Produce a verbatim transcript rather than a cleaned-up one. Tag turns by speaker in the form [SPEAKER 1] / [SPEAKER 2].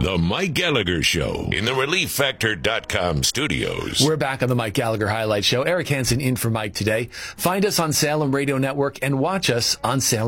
[SPEAKER 1] The Mike Gallagher Show in the relief factor dot com studios.
[SPEAKER 2] We're back on the Mike Gallagher Highlight Show. Eric Hansen in for Mike today. Find us on Salem Radio Network and watch us on Salem.